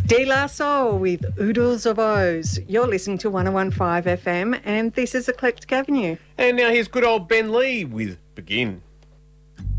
De La Soul with Oodles of O's. You're listening to 101.5 FM and this is Eclectic Avenue. And now here's good old Ben Lee with Begin.